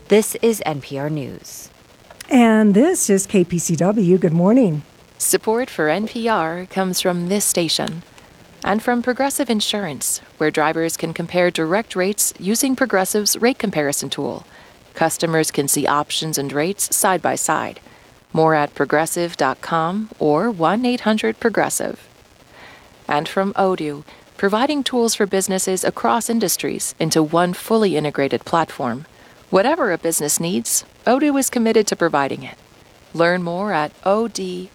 This is NPR News. And this is KPCW. Good morning. Support for NPR comes from this station and from Progressive Insurance, where drivers can compare direct rates using Progressive's rate comparison tool. Customers can see options and rates side by side. More at progressive.com or 1-800-PROGRESSIVE. And from Odoo, providing tools for businesses across industries into one fully integrated platform. Whatever a business needs, Odoo is committed to providing it. Learn more at odoo.com.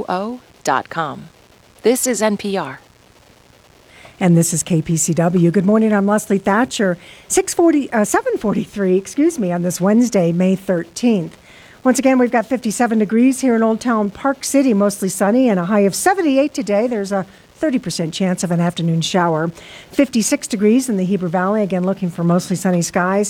This is NPR. And this is KPCW. Good morning. I'm Leslie Thatcher. 7:43, on this Wednesday, May 13th. Once again, we've got 57 degrees here in Old Town Park City, mostly sunny, and a high of 78 today. There's a 30% chance of an afternoon shower. 56 degrees in the Heber Valley, again looking for mostly sunny skies.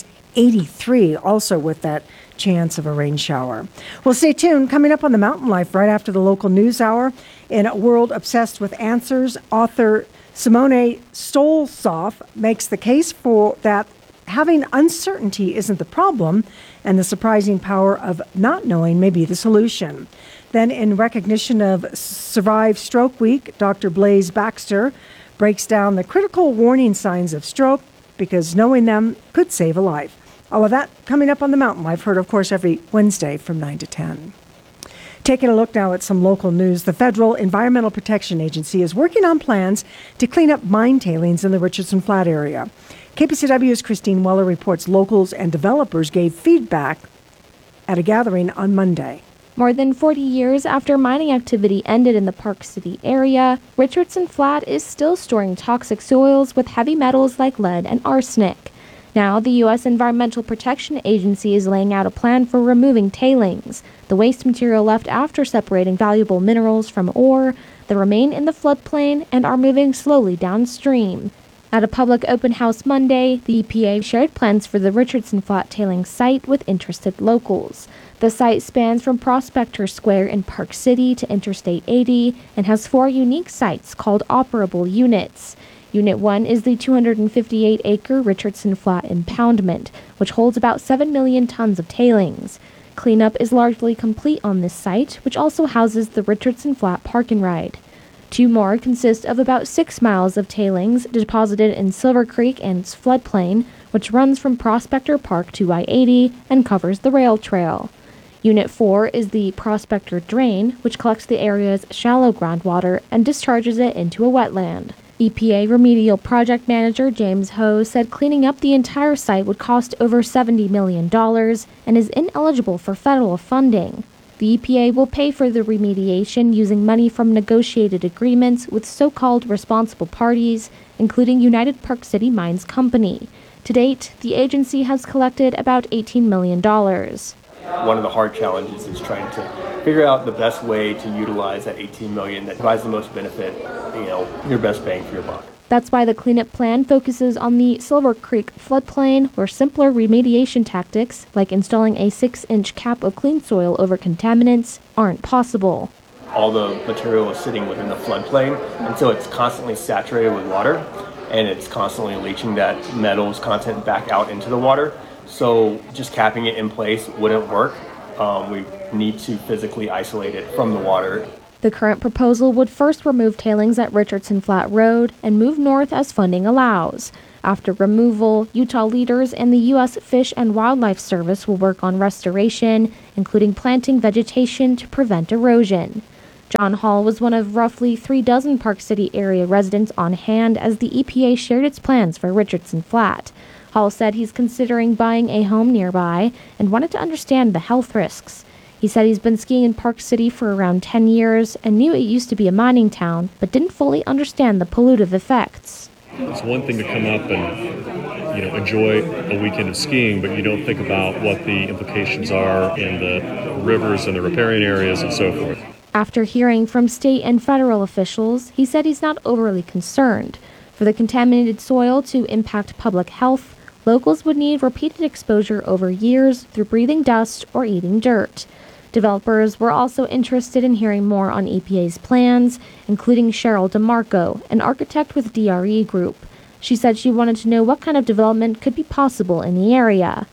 83 also with that chance of a rain shower. Well, stay tuned. Coming up on the Mountain Life right after the local news hour, in a world obsessed with answers, author Simone Stolzoff makes the case for that having uncertainty isn't the problem, and the surprising power of not knowing may be the solution. Then, in recognition of Survive Stroke Week, Dr. Blaise Baxter breaks down the critical warning signs of stroke because knowing them could save a life. All of that coming up on the Mountain Life, heard, of course, every Wednesday from 9 to 10. Taking a look now at some local news, the Federal Environmental Protection Agency is working on plans to clean up mine tailings in the Richardson Flat area. KPCW's Christine Weller reports locals and developers gave feedback at a gathering on Monday. More than 40 years after mining activity ended in the Park City area, Richardson Flat is still storing toxic soils with heavy metals like lead and arsenic. Now, the U.S. Environmental Protection Agency is laying out a plan for removing tailings, the waste material left after separating valuable minerals from ore that remain in the floodplain and are moving slowly downstream. At a public open house Monday, the EPA shared plans for the Richardson Flat tailings site with interested locals. The site spans from Prospector Square in Park City to Interstate 80 and has 4 unique sites called operable units. Unit 1 is the 258-acre Richardson Flat impoundment, which holds about 7 million tons of tailings. Cleanup is largely complete on this site, which also houses the Richardson Flat Park and Ride. 2 more consist of about 6 miles of tailings deposited in Silver Creek and its floodplain, which runs from Prospector Park to I-80 and covers the rail trail. Unit 4 is the Prospector Drain, which collects the area's shallow groundwater and discharges it into a wetland. EPA Remedial Project Manager James Ho said cleaning up the entire site would cost over $70 million and is ineligible for federal funding. The EPA will pay for the remediation using money from negotiated agreements with so-called responsible parties, including United Park City Mines Company. To date, the agency has collected about $18 million. One of the hard challenges is trying to figure out the best way to utilize that $18 million that provides the most benefit, your best bang for your buck. That's why the cleanup plan focuses on the Silver Creek floodplain, where simpler remediation tactics, like installing a 6-inch cap of clean soil over contaminants, aren't possible. All the material is sitting within the floodplain, and so it's constantly saturated with water, and it's constantly leaching that metals content back out into the water. So just capping it in place wouldn't work. We need to physically isolate it from the water. The current proposal would first remove tailings at Richardson Flat Road and move north as funding allows. After removal, Utah leaders and the U.S. Fish and Wildlife Service will work on restoration, including planting vegetation to prevent erosion. John Hall was one of roughly 36 Park City area residents on hand as the EPA shared its plans for Richardson Flat. Hall said he's considering buying a home nearby and wanted to understand the health risks. He said he's been skiing in Park City for around 10 years and knew it used to be a mining town, but didn't fully understand the pollutive effects. It's one thing to come up and, enjoy a weekend of skiing, but you don't think about what the implications are in the rivers and the riparian areas and so forth. After hearing from state and federal officials, he said he's not overly concerned. For the contaminated soil to impact public health, locals would need repeated exposure over years through breathing dust or eating dirt. Developers were also interested in hearing more on EPA's plans, including Cheryl DeMarco, an architect with DRE Group. She said she wanted to know what kind of development could be possible in the area.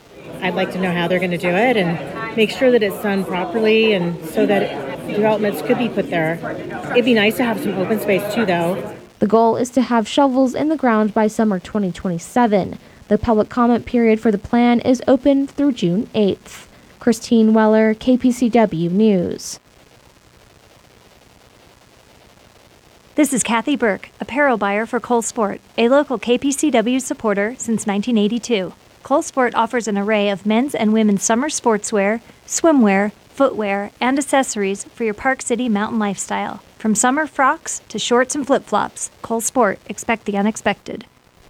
I'd like to know how they're going to do it and make sure that it's done properly and so that developments could be put there. It'd be nice to have some open space too, though. The goal is to have shovels in the ground by summer 2027. The public comment period for the plan is open through June 8th. Christine Weller, KPCW News. This is Kathy Burke, apparel buyer for Cole Sport, a local KPCW supporter since 1982. Cole Sport offers an array of men's and women's summer sportswear, swimwear, footwear, and accessories for your Park City mountain lifestyle. From summer frocks to shorts and flip-flops, Cole Sport, expect the unexpected.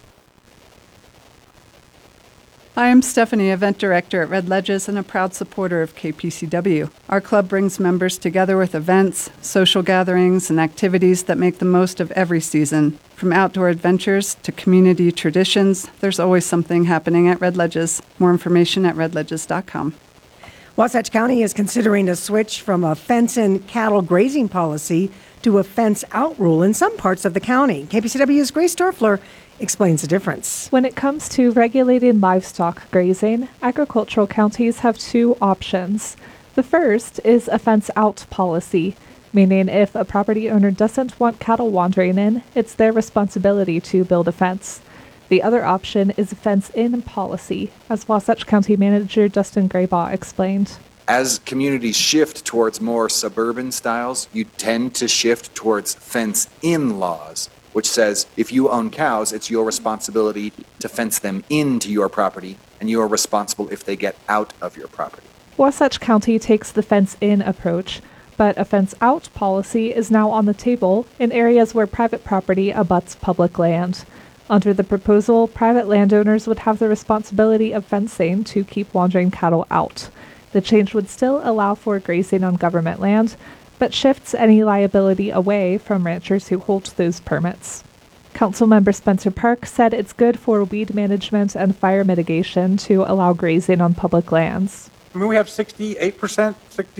Hi, I'm Stephanie, Event Director at Red Ledges and a proud supporter of KPCW. Our club brings members together with events, social gatherings, and activities that make the most of every season. From outdoor adventures to community traditions, there's always something happening at Red Ledges. More information at redledges.com. Wasatch County is considering a switch from a fence-in cattle grazing policy to a fence-out rule in some parts of the county. KPCW's Grace Dorfler explains the difference. When it comes to regulating livestock grazing, agricultural counties have two options. The first is a fence-out policy, meaning if a property owner doesn't want cattle wandering in, it's their responsibility to build a fence. The other option is a fence-in policy, as Wasatch County Manager Dustin Graybaugh explained. As communities shift towards more suburban styles, you tend to shift towards fence-in laws, which says if you own cows, it's your responsibility to fence them into your property, and you are responsible if they get out of your property. Wasatch County takes the fence-in approach, but a fence-out policy is now on the table in areas where private property abuts public land. Under the proposal, private landowners would have the responsibility of fencing to keep wandering cattle out. The change would still allow for grazing on government land, but shifts any liability away from ranchers who hold those permits. Councilmember Spencer Park said it's good for weed management and fire mitigation to allow grazing on public lands. I mean, we have 68%,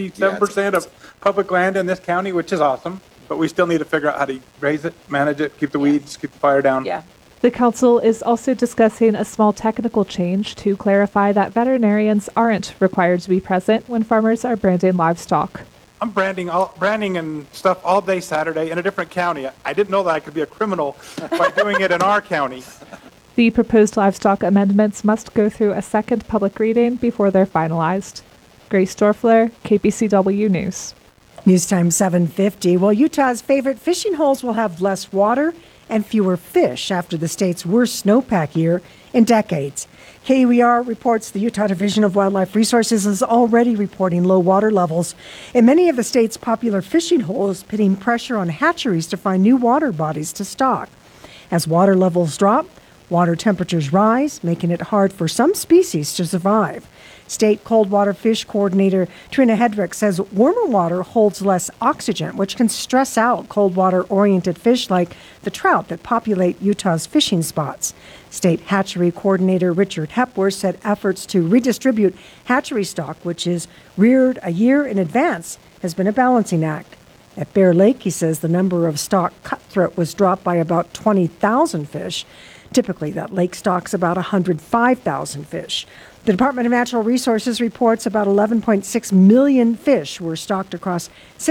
67% of public land in this county, which is awesome, but we still need to figure out how to graze it, manage it, keep the weeds, keep the fire down. Yeah. The council is also discussing a small technical change to clarify that veterinarians aren't required to be present when farmers are branding livestock. I'm branding and stuff all day Saturday in a different county. I didn't know that I could be a criminal by doing it in our county. The proposed livestock amendments must go through a second public reading before they're finalized. Grace Dorfler, KPCW News. News time 7:50. Well, Utah's favorite fishing holes will have less water and fewer fish after the state's worst snowpack year in decades. KUER reports the Utah Division of Wildlife Resources is already reporting low water levels in many of the state's popular fishing holes, putting pressure on hatcheries to find new water bodies to stock. As water levels drop, water temperatures rise, making it hard for some species to survive. State Cold Water Fish Coordinator Trina Hedrick says warmer water holds less oxygen, which can stress out cold water-oriented fish like the trout that populate Utah's fishing spots. State Hatchery Coordinator Richard Hepworth said efforts to redistribute hatchery stock, which is reared a year in advance, has been a balancing act. At Bear Lake, he says the number of stock cutthroat was dropped by about 20,000 fish. Typically, that lake stocks about 105,000 fish. The Department of Natural Resources reports about 11.6 million fish were stocked across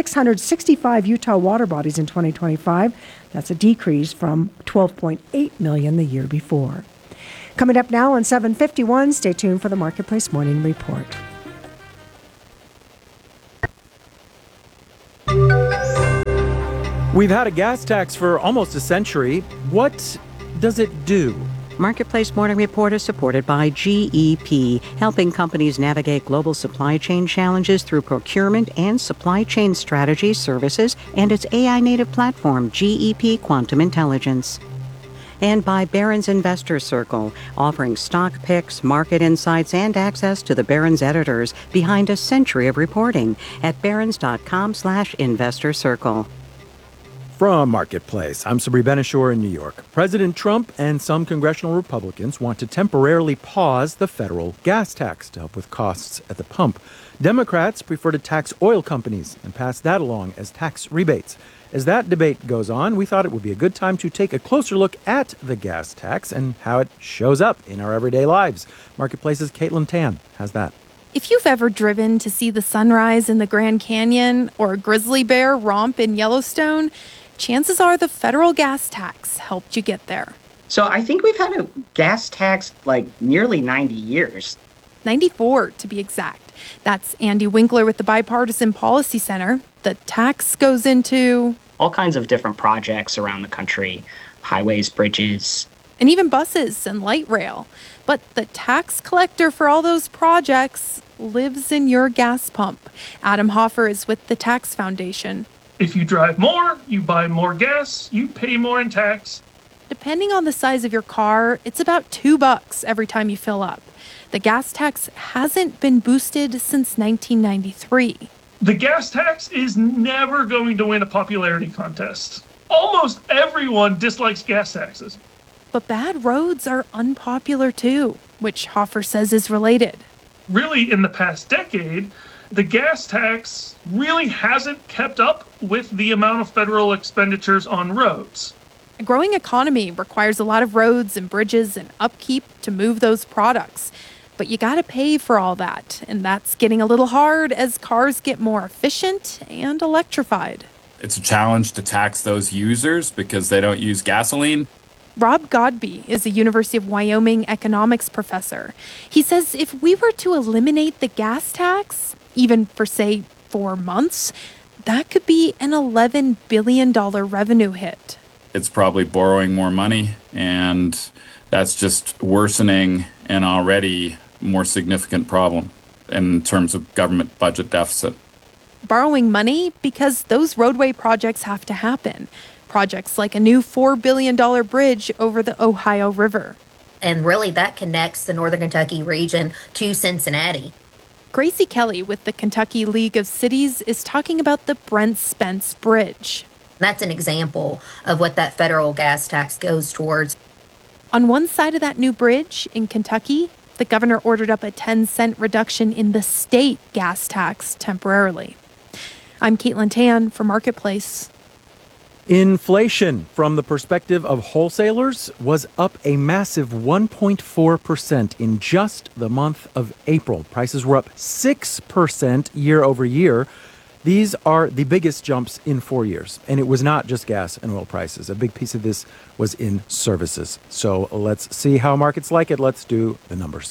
665 Utah water bodies in 2025. That's a decrease from 12.8 million the year before. Coming up now on 7:51, stay tuned for the Marketplace Morning Report. We've had a gas tax for almost a century. What does it do? Marketplace Morning Report is supported by GEP, helping companies navigate global supply chain challenges through procurement and supply chain strategy services and its AI-native platform, GEP Quantum Intelligence. And by Barron's Investor Circle, offering stock picks, market insights, and access to the Barron's editors behind a century of reporting at barrons.com/investor circle. From Marketplace, I'm Sabri Ben-Achour in New York. President Trump and some congressional Republicans want to temporarily pause the federal gas tax to help with costs at the pump. Democrats prefer to tax oil companies and pass that along as tax rebates. As that debate goes on, we thought it would be a good time to take a closer look at the gas tax and how it shows up in our everyday lives. Marketplace's Caitlin Tan has that. If you've ever driven to see the sunrise in the Grand Canyon or a grizzly bear romp in Yellowstone, chances are the federal gas tax helped you get there. So I think we've had a gas tax like nearly 90 years. 94 to be exact. That's Andy Winkler with the Bipartisan Policy Center. The tax goes into all kinds of different projects around the country, highways, bridges, and even buses and light rail. But the tax collector for all those projects lives in your gas pump. Adam Hoffer is with the Tax Foundation. If you drive more, you buy more gas, you pay more in tax. Depending on the size of your car, it's about $2 every time you fill up. The gas tax hasn't been boosted since 1993. The gas tax is never going to win a popularity contest. Almost everyone dislikes gas taxes. But bad roads are unpopular too, which Hoffer says is related. Really, in the past decade, the gas tax really hasn't kept up with the amount of federal expenditures on roads. A growing economy requires a lot of roads and bridges and upkeep to move those products. But you gotta pay for all that, and that's getting a little hard as cars get more efficient and electrified. It's a challenge to tax those users because they don't use gasoline. Rob Godby is a University of Wyoming economics professor. He says if we were to eliminate the gas tax, even for, say, 4 months, that could be an $11 billion revenue hit. It's probably borrowing more money, and that's just worsening an already more significant problem in terms of government budget deficit. Borrowing money because those roadway projects have to happen. Projects like a new $4 billion bridge over the Ohio River. And really that connects the Northern Kentucky region to Cincinnati. Gracie Kelly with the Kentucky League of Cities is talking about the Brent Spence Bridge. That's an example of what that federal gas tax goes towards. On one side of that new bridge in Kentucky, the governor ordered up a 10-cent reduction in the state gas tax temporarily. I'm Caitlin Tan for Marketplace. Inflation, from the perspective of wholesalers, was up a massive 1.4% in just the month of April. Prices were up 6% year over year. These are the biggest jumps in 4 years. And it was not just gas and oil prices. A big piece of this was in services. So let's see how markets like it. Let's do the numbers.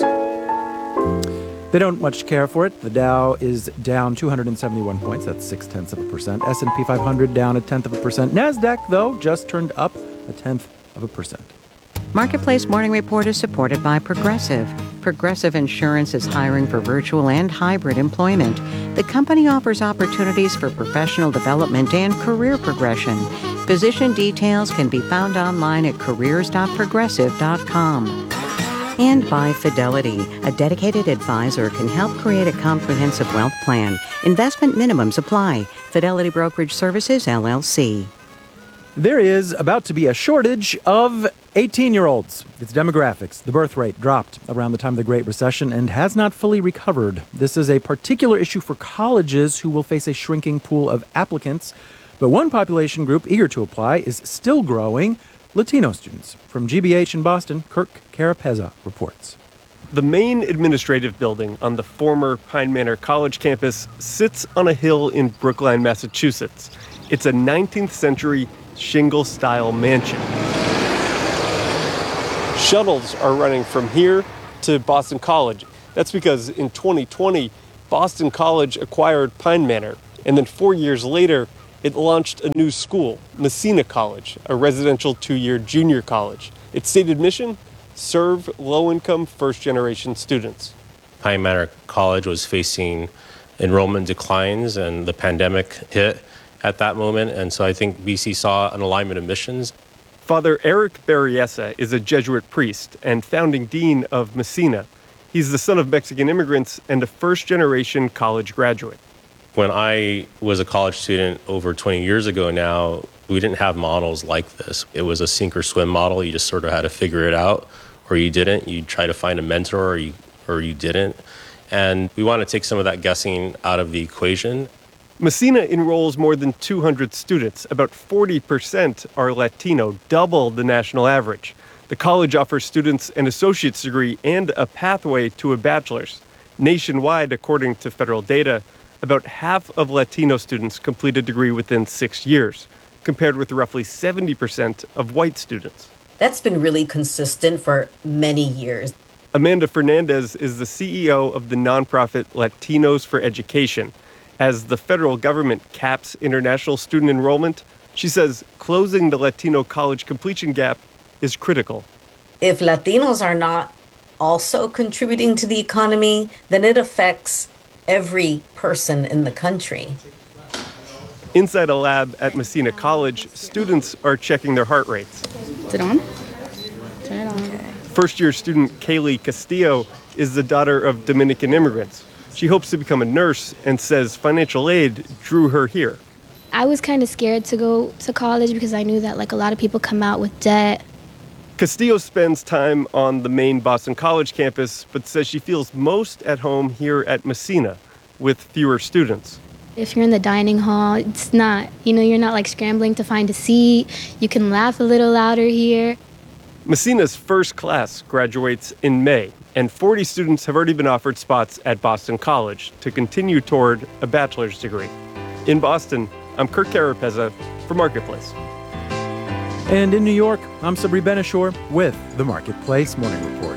They don't much care for it. The Dow is down 271 points. That's 0.6%. S&P 500 down 0.1%. NASDAQ, though, just turned up 0.1%. Marketplace Morning Report is supported by Progressive. Progressive Insurance is hiring for virtual and hybrid employment. The company offers opportunities for professional development and career progression. Position details can be found online at careers.progressive.com. And by Fidelity, a dedicated advisor can help create a comprehensive wealth plan. Investment minimums apply. Fidelity Brokerage Services, LLC. There is about to be a shortage of 18-year-olds. It's demographics. The birth rate dropped around the time of the Great Recession and has not fully recovered. This is a particular issue for colleges who will face a shrinking pool of applicants. But one population group eager to apply is still growing: Latino students. From GBH in Boston, Kirk Carapeza reports. The main administrative building on the former Pine Manor College campus sits on a hill in Brookline, Massachusetts. It's a 19th century shingle-style mansion. Shuttles are running from here to Boston College. That's because in 2020, Boston College acquired Pine Manor, and then 4 years later, it launched a new school, Messina College, a residential 2-year junior college. Its stated mission: serve low-income first-generation students. Pine Manor College was facing enrollment declines, and the pandemic hit at that moment, and so I think BC saw an alignment of missions. Father Eric Berriesa is a Jesuit priest and founding dean of Messina. He's the son of Mexican immigrants and a first-generation college graduate. When I was a college student over 20 years ago now, we didn't have models like this. It was a sink or swim model. You just sort of had to figure it out, or you didn't. You try to find a mentor, or you didn't. And we want to take some of that guessing out of the equation. Messina enrolls more than 200 students. About 40% are Latino, double the national average. The college offers students an associate's degree and a pathway to a bachelor's. Nationwide, according to federal data, about half of Latino students complete a degree within 6 years, compared with roughly 70% of white students. That's been really consistent for many years. Amanda Fernandez is the CEO of the nonprofit Latinos for Education. As the federal government caps international student enrollment, she says closing the Latino college completion gap is critical. If Latinos are not also contributing to the economy, then it affects every person in the country. Inside a lab at Messina College, students are checking their heart rates. Is it on? Turn it on. First-year student Kaylee Castillo is the daughter of Dominican immigrants. She hopes to become a nurse and says financial aid drew her here. I was kind of scared to go to college because I knew that a lot of people come out with debt. Castillo spends time on the main Boston College campus, but says she feels most at home here at Messina with fewer students. If you're in the dining hall, it's not, you're not scrambling to find a seat. You can laugh a little louder here. Messina's first class graduates in May, and 40 students have already been offered spots at Boston College to continue toward a bachelor's degree. In Boston, I'm Kirk Carapeza for Marketplace. And in New York, I'm Sabri Benishore with the Marketplace Morning Report.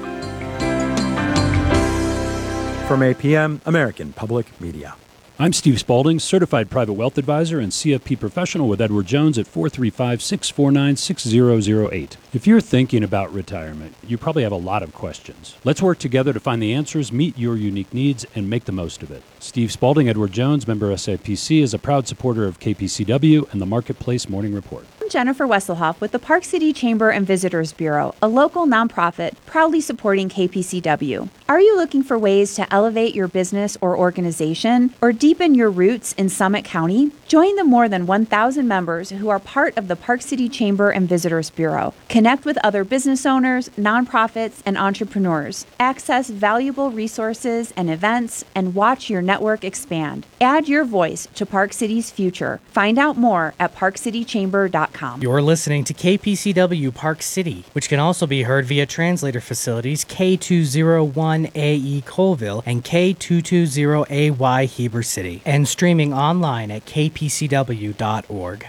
From APM, American Public Media. I'm Steve Spaulding, certified private wealth advisor and CFP professional with Edward Jones at 435-649-6008. If you're thinking about retirement, you probably have a lot of questions. Let's work together to find the answers, meet your unique needs, and make the most of it. Steve Spaulding, Edward Jones, member SIPC, is a proud supporter of KPCW and the Marketplace Morning Report. I'm Jennifer Wesselhoff with the Park City Chamber and Visitors Bureau, a local nonprofit proudly supporting KPCW. Are you looking for ways to elevate your business or organization or deepen your roots in Summit County? Join the more than 1,000 members who are part of the Park City Chamber and Visitors Bureau. Connect with other business owners, nonprofits, and entrepreneurs. Access valuable resources and events and watch your network expand. Add your voice to Park City's future. Find out more at parkcitychamber.com. You're listening to KPCW Park City, which can also be heard via translator facilities K201AE Colville and K220AY Heber City, and streaming online at kpcw.org.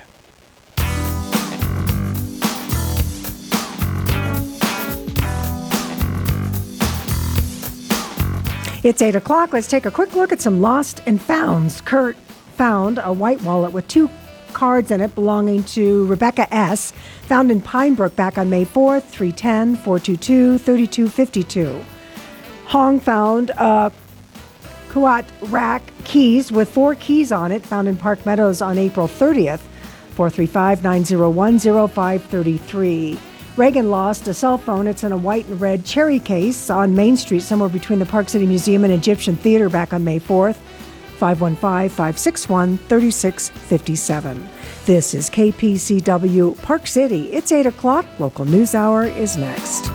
It's 8 o'clock. Let's take a quick look at some lost and founds. Kurt found a white wallet with 2 cards in it belonging to Rebecca S., found in Pine Brook back on May 4th, 310, 422, 3252. Hong found a Kuat rack keys with 4 keys on it, found in Park Meadows on April 30th, 435-901-0533. Reagan lost a cell phone. It's in a white and red cherry case on Main Street, somewhere between the Park City Museum and Egyptian Theater back on May 4th. 515-561-3657. This is KPCW Park City. It's 8 o'clock. Local News Hour is next.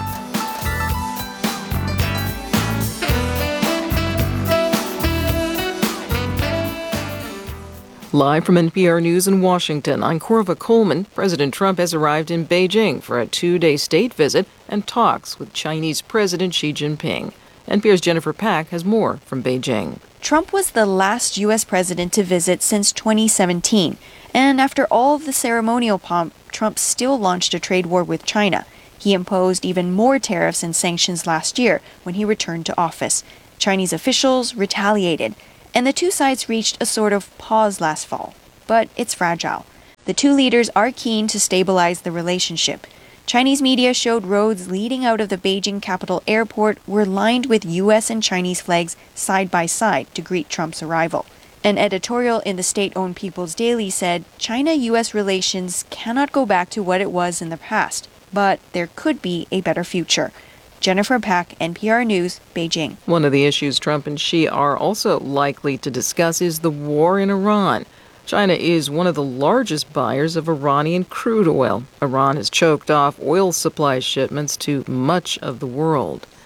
Live from NPR News in Washington, I'm Corva Coleman. President Trump has arrived in Beijing for a 2-day state visit and talks with Chinese President Xi Jinping. NPR's Jennifer Pack has more from Beijing. Trump was the last U.S. president to visit since 2017. And after all of the ceremonial pomp, Trump still launched a trade war with China. He imposed even more tariffs and sanctions last year when he returned to office. Chinese officials retaliated, and the two sides reached a sort of pause last fall. But it's fragile. The two leaders are keen to stabilize the relationship. Chinese media showed roads leading out of the Beijing Capital Airport were lined with U.S. and Chinese flags side by side to greet Trump's arrival. An editorial in the state-owned People's Daily said China-U.S. relations cannot go back to what it was in the past, but there could be a better future. Jennifer Pack, NPR News, Beijing. One of the issues Trump and Xi are also likely to discuss is the war in Iran. China is one of the largest buyers of Iranian crude oil. Iran has choked off oil supply shipments to much of the world.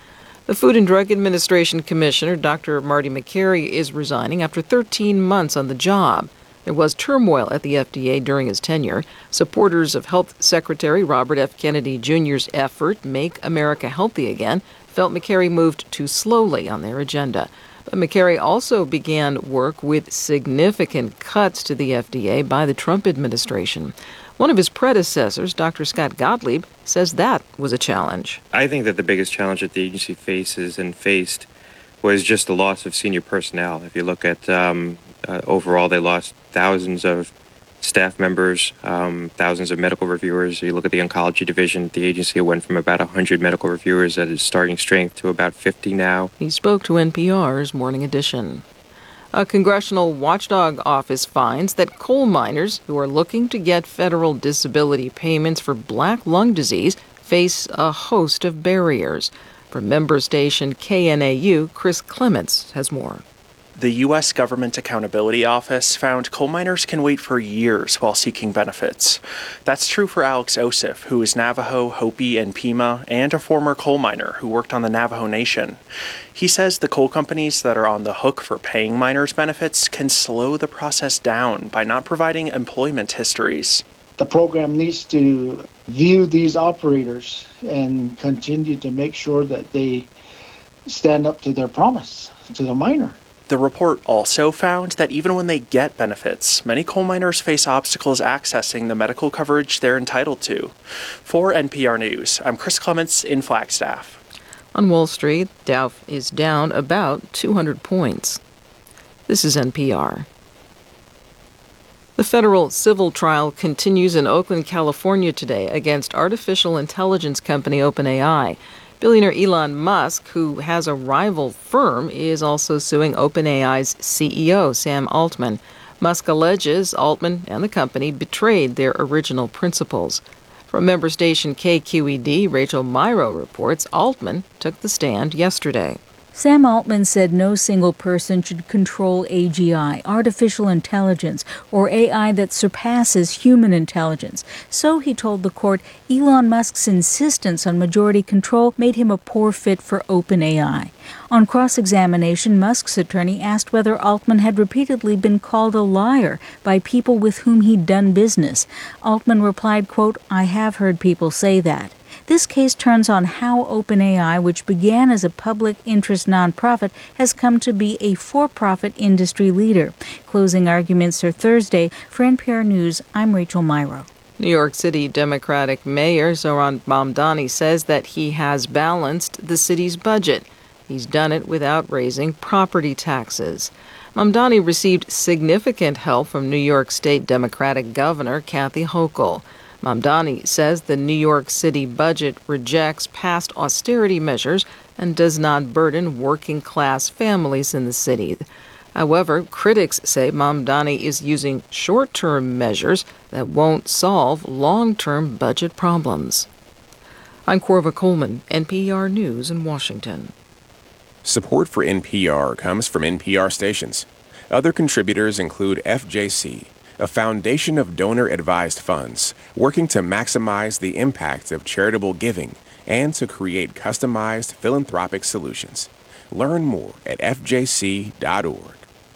The Food and Drug Administration Commissioner, Dr. Marty Makary, is resigning after 13 months on the job. There was turmoil at the FDA during his tenure. Supporters of Health Secretary Robert F. Kennedy Jr.'s effort, Make America Healthy Again, felt Makary moved too slowly on their agenda. But Makary also began work with significant cuts to the FDA by the Trump administration. One of his predecessors, Dr. Scott Gottlieb, says that was a challenge. I think that the biggest challenge that the agency faces and faced was just the loss of senior personnel. If you look at overall, they lost thousands of staff members, thousands of medical reviewers. You look at the oncology division, the agency went from about 100 medical reviewers at its starting strength to about 50 now. He spoke to NPR's Morning Edition. A congressional watchdog office finds that coal miners who are looking to get federal disability payments for black lung disease face a host of barriers. From member station KNAU, Chris Clements has more. The U.S. Government Accountability Office found coal miners can wait for years while seeking benefits. That's true for Alex Osif, who is Navajo, Hopi, and Pima, and a former coal miner who worked on the Navajo Nation. He says the coal companies that are on the hook for paying miners benefits can slow the process down by not providing employment histories. The program needs to view these operators and continue to make sure that they stand up to their promise to the miner. The report also found that even when they get benefits, many coal miners face obstacles accessing the medical coverage they're entitled to. For NPR News, I'm Chris Clements in Flagstaff. On Wall Street, Dow is down about 200 points. This is NPR. The federal civil trial continues in Oakland, California today against artificial intelligence company OpenAI. Billionaire Elon Musk, who has a rival firm, is also suing OpenAI's CEO, Sam Altman. Musk alleges Altman and the company betrayed their original principles. From member station KQED, Rachel Myrow reports Altman took the stand yesterday. Sam Altman said no single person should control AGI, artificial intelligence, or AI that surpasses human intelligence. So, he told the court, Elon Musk's insistence on majority control made him a poor fit for OpenAI. On cross-examination, Musk's attorney asked whether Altman had repeatedly been called a liar by people with whom he'd done business. Altman replied, quote, I have heard people say that. This case turns on how OpenAI, which began as a public interest nonprofit, has come to be a for-profit industry leader. Closing arguments are Thursday. For NPR News, I'm Rachel Myrow. New York City Democratic Mayor Zohran Mamdani says that he has balanced the city's budget. He's done it without raising property taxes. Mamdani received significant help from New York State Democratic Governor Kathy Hochul. Mamdani says the New York City budget rejects past austerity measures and does not burden working-class families in the city. However, critics say Mamdani is using short-term measures that won't solve long-term budget problems. I'm Corva Coleman, NPR News in Washington. Support for NPR comes from NPR stations. Other contributors include FJC, a foundation of donor-advised funds working to maximize the impact of charitable giving and to create customized philanthropic solutions. Learn more at fjc.org.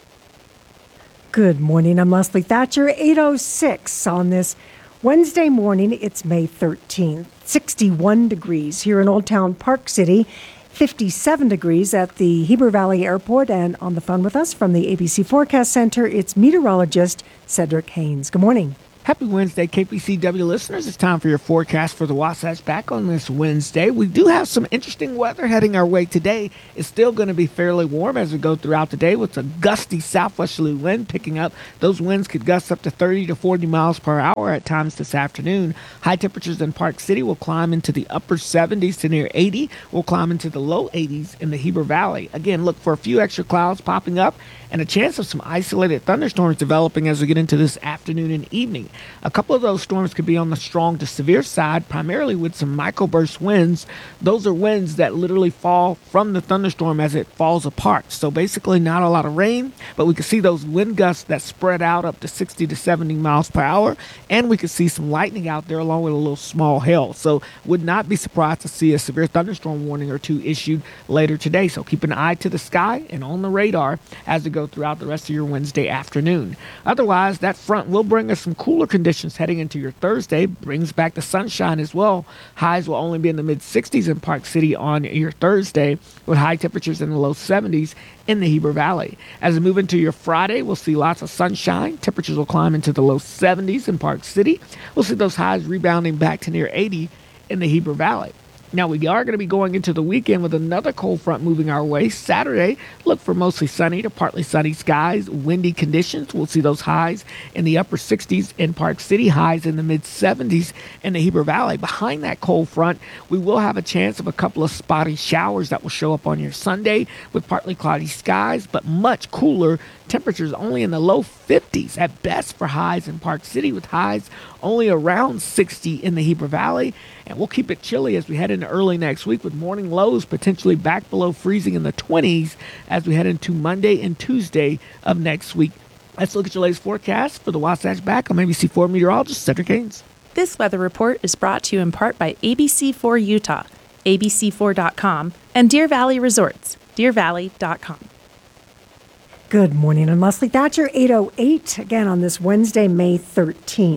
Good morning. I'm Leslie Thatcher. 8:06 on this Wednesday morning. It's May 13th. 61 degrees here in Old Town Park City. 57 degrees at the Heber Valley Airport. And on the phone with us from the ABC Forecast Center, it's meteorologist Cedric Haynes. Good morning. Happy Wednesday, KPCW listeners. It's time for your forecast for the Wasatch back on this Wednesday. We do have some interesting weather heading our way today. It's still going to be fairly warm as we go throughout the day with a gusty southwesterly wind picking up. Those winds could gust up to 30 to 40 miles per hour at times this afternoon. High temperatures in Park City will climb into the upper 70s to near 80. We'll climb into the low 80s in the Heber Valley. Again, look for a few extra clouds popping up and a chance of some isolated thunderstorms developing as we get into this afternoon and evening. A couple of those storms could be on the strong to severe side, primarily with some microburst winds. Those are winds that literally fall from the thunderstorm as it falls apart. So basically not a lot of rain, but we could see those wind gusts that spread out up to 60 to 70 miles per hour. And we could see some lightning out there along with a little small hail. So would not be surprised to see a severe thunderstorm warning or two issued later today. So keep an eye to the sky and on the radar as we go throughout the rest of your Wednesday afternoon. Otherwise, that front will bring us some cooler conditions heading into your Thursday. Brings back the sunshine as well. Highs will only be in the mid-60s in Park City on your Thursday, with high temperatures in the low 70s in the Heber Valley. As we move into your Friday, we'll see lots of sunshine. Temperatures will climb into the low 70s in Park City. We'll see those highs rebounding back to near 80 in the Heber Valley. Now, we are going to be going into the weekend with another cold front moving our way. Saturday, look for mostly sunny to partly sunny skies, windy conditions. We'll see those highs in the upper 60s in Park City, highs in the mid-70s in the Heber Valley. Behind that cold front, we will have a chance of a couple of spotty showers that will show up on your Sunday with partly cloudy skies, but much cooler temperatures only in the low 50s at best for highs in Park City, with highs only around 60 in the Heber Valley. And we'll keep it chilly as we head into early next week, with morning lows potentially back below freezing in the 20s as we head into Monday and Tuesday of next week. Let's look at your latest forecast for the Wasatch Back. I'm ABC4 meteorologist Cedric Haynes. This weather report is brought to you in part by ABC4 Utah, ABC4.com, and Deer Valley Resorts, DeerValley.com. Good morning. I'm Leslie Thatcher, 8:08, again on this Wednesday, May 13th.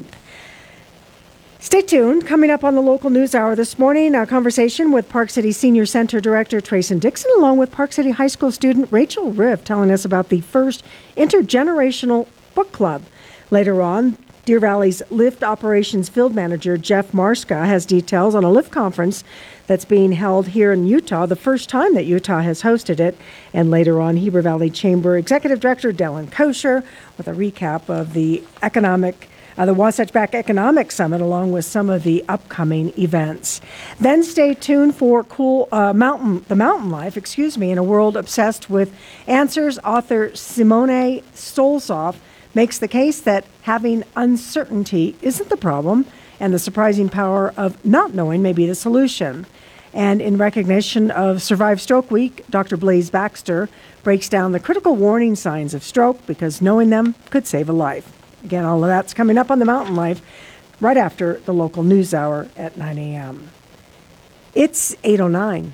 Stay tuned. Coming up on the local news hour this morning, a conversation with Park City Senior Center Director Trayson Dixon, along with Park City High School student Rachel Riff, telling us about the first intergenerational book club. Later on, Deer Valley's Lift Operations Field Manager Jeff Marska has details on a Lift conference that's being held here in Utah, the first time that Utah has hosted it. And later on, Heber Valley Chamber Executive Director Dylan Kosher with a recap of the Wasatch Back Economic Summit, along with some of the upcoming events. Then stay tuned for the mountain life, in a world obsessed with answers. Author Simone Stolzoff makes the case that having uncertainty isn't the problem, and the surprising power of not knowing may be the solution. And in recognition of Survive Stroke Week, Dr. Blaise Baxter breaks down the critical warning signs of stroke, because knowing them could save a life. Again, all of that's coming up on the Mountain Life right after the local news hour at 9 a.m. It's 8:09.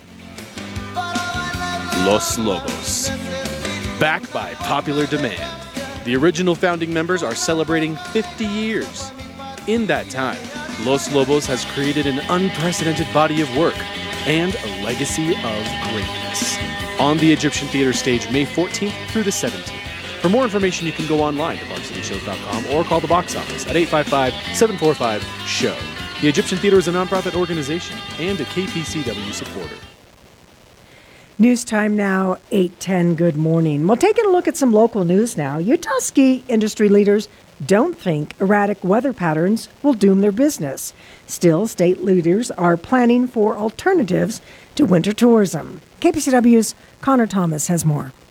Los Lobos. Back by popular demand. The original founding members are celebrating 50 years. In that time, Los Lobos has created an unprecedented body of work and a legacy of greatness. On the Egyptian Theater stage May 14th through the 17th. For more information, you can go online to parkcityshows.com or call the box office at 855-745-SHOW. The Egyptian Theater is a nonprofit organization and a KPCW supporter. News time now, 8:10. Good morning. Well, taking a look at some local news now. Utah ski industry leaders don't think erratic weather patterns will doom their business. Still, state leaders are planning for alternatives to winter tourism. KPCW's Connor Thomas has more.